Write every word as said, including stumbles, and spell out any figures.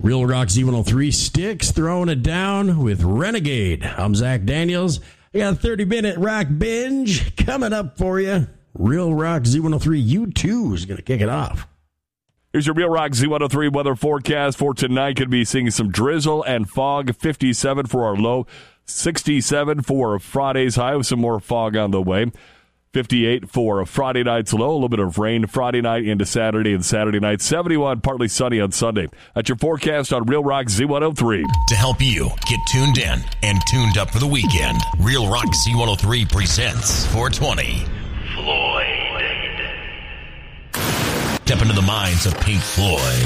Real Rock Z one oh three Sticks throwing it down with Renegade. I'm Zach Daniels. I got a thirty-minute rock binge coming up for you. Real Rock Z one oh three U two is going to kick it off. Here's your Real Rock Z one oh three weather forecast for tonight. Could be seeing some drizzle and fog. fifty-seven for our low, sixty-seven for Friday's high with some more fog on the way. fifty-eight for Friday night's low. A little bit of rain Friday night into Saturday and Saturday night. seventy-one, partly sunny on Sunday. That's your forecast on Real Rock Z one oh three. To help you get tuned in and tuned up for the weekend, Real Rock Z one oh three presents four twenty. Floyd. Step into the minds of Pink Floyd.